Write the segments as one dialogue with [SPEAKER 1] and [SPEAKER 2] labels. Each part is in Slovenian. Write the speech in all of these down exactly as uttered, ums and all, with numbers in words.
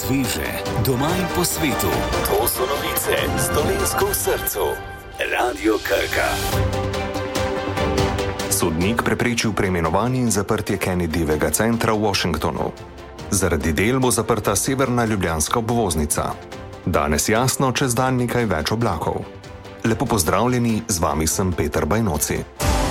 [SPEAKER 1] Sveže, doma in po svetu. To so novice s Dolenjsko v srcu. Radio Krka. Sodnik preprečil preimenovanje in zaprtje Kennedyjevega centra v Washingtonu. Zaradi del bo zaprta severna ljubljanska obvoznica. Danes jasno, čez dan nekaj več oblakov. Lepo pozdravljeni, z vami sem Peter Bajnoci.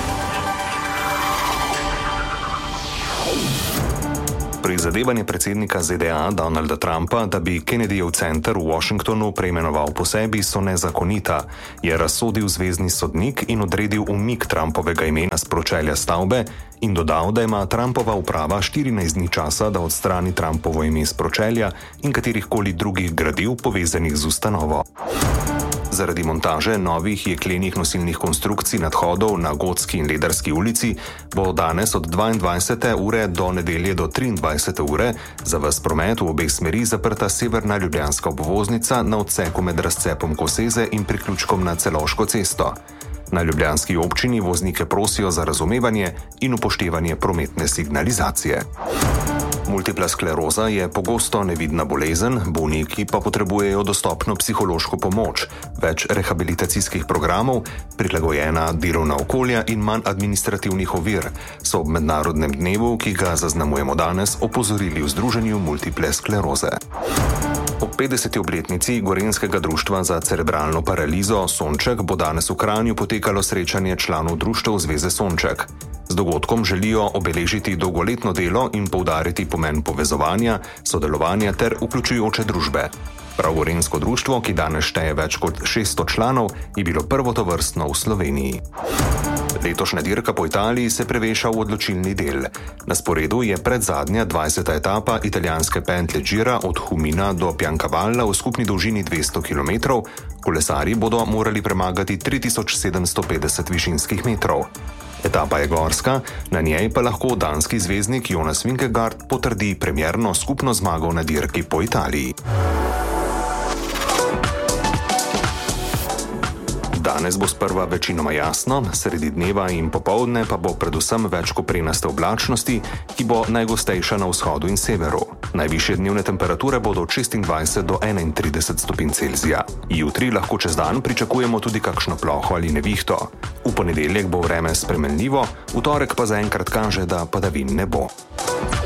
[SPEAKER 1] Prizadevanje predsednika Z D A Donalda Trumpa, da bi Kennedyjev center v Washingtonu preimenoval po sebi, so nezakonita, je razsodil zvezni sodnik in odredil umik Trumpovega imena s pročelja stavbe in dodal, da ima Trumpova uprava štirinajst dni časa, da odstrani Trumpovo ime s pročelja in katerihkoli drugih gradiv povezanih z ustanovo. Zaradi montaže novih jeklenih nosilnih konstrukcij nadhodov na Gotski in Ledarski ulici bo danes od dvaindvajsete ure do nedelje do triindvajsete ure za ves promet v obeh smeri zaprta severna ljubljanska obvoznica na odseku med razcepom Koseze in priključkom na Celovško cesto. Na ljubljanski občini voznike prosijo za razumevanje in upoštevanje prometne signalizacije. Multipla skleroza je pogosto nevidna bolezen, bolniki pa potrebujejo dostopno psihološko pomoč, več rehabilitacijskih programov, prilagojena delovna okolja in manj administrativnih ovir, so ob mednarodnem dnevu, ki ga zaznamujemo danes, opozorili v Združenju multiple skleroze. Ob petdeseti obletnici Gorenjskega društva za cerebralno paralizo Sonček bo danes v Kranju potekalo srečanje članov društev Zveze Sonček. Z dogodkom želijo obeležiti dolgoletno delo in poudariti pomen povezovanja, sodelovanja ter vključujoče družbe. Prav Gorenjsko društvo, ki danes šteje več kot šeststo članov, je bilo prvo tovrstno v Sloveniji. Letošnja dirka po Italiji se preveša v odločilni del. Na sporedu je predzadnja dvajseta etapa italijanske pentlje Gira od Humina do Piancavalla v skupni dolžini dvesto kilometrov. Kolesarji bodo morali premagati tri tisoč sedemsto petdeset višinskih metrov. Etapa je gorska, na njej pa lahko danski zvezdnik Jonas Vingegaard potrdi premierno skupno zmago na dirki po Italiji. Danes bo sprva večinoma jasno, sredi dneva in popoldne pa bo predvsem več koprenaste oblačnosti, ki bo najgostejša na vzhodu in severu. Najvišje dnevne temperature bodo od šestindvajset do enaintrideset stopinj Celzija. Jutri lahko čez dan pričakujemo tudi kakšno ploho ali nevihto. V ponedeljek bo vreme spremenljivo, v torek pa zaenkrat kaže, da padavin ne bo.